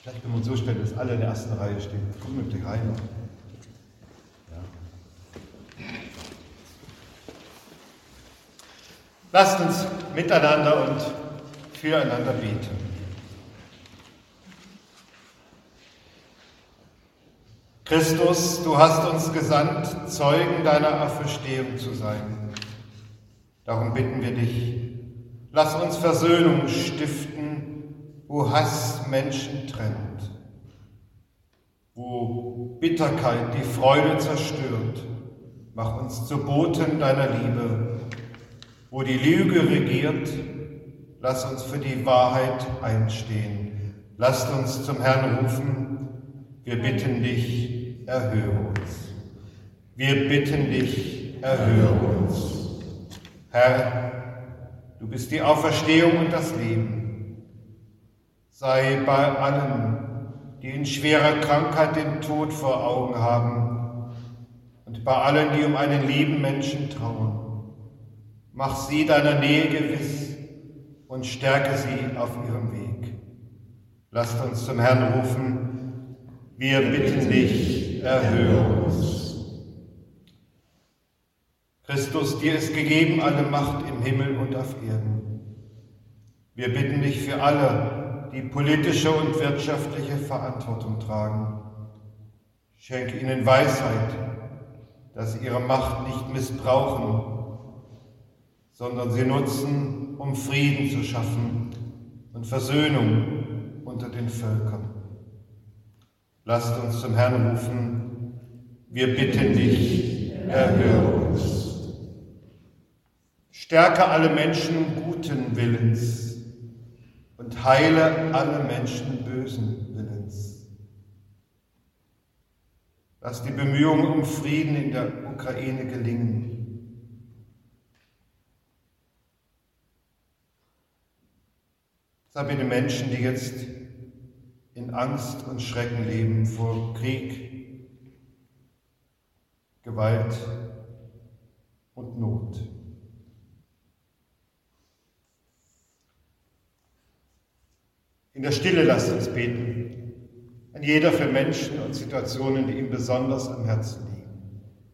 Vielleicht können wir uns so stellen, dass alle in der ersten Reihe stehen. Kommen wir bitte rein. Ja. Lasst uns miteinander und füreinander beten. Christus, du hast uns gesandt, Zeugen deiner Auferstehung zu sein. Darum bitten wir dich, lass uns Versöhnung stiften, wo Hass Menschen trennt, wo Bitterkeit die Freude zerstört. Mach uns zu Boten deiner Liebe. Wo die Lüge regiert, lass uns für die Wahrheit einstehen. Lasst uns zum Herrn rufen. Wir bitten dich, erhöre uns. Wir bitten dich, erhöre uns. Herr, du bist die Auferstehung und das Leben. Sei bei allen, die in schwerer Krankheit den Tod vor Augen haben und bei allen, die um einen lieben Menschen trauern. Mach sie deiner Nähe gewiss und stärke sie auf ihrem Weg. Lasst uns zum Herrn rufen. Wir bitten dich, erhöre uns. Christus, dir ist gegeben alle Macht im Himmel und auf Erden. Wir bitten dich für alle, die politische und wirtschaftliche Verantwortung tragen. Schenke ihnen Weisheit, dass sie ihre Macht nicht missbrauchen, sondern sie nutzen, um Frieden zu schaffen und Versöhnung unter den Völkern. Lasst uns zum Herrn rufen. Wir bitten dich, erhöre uns. Stärke alle Menschen guten Willens und heile alle Menschen bösen Willens. Lass die Bemühungen um Frieden in der Ukraine gelingen. Sei mit den Menschen, die jetzt in Angst und Schrecken leben vor Krieg, Gewalt und Not. In der Stille lasst uns beten, ein jeder für Menschen und Situationen, die ihm besonders am Herzen liegen.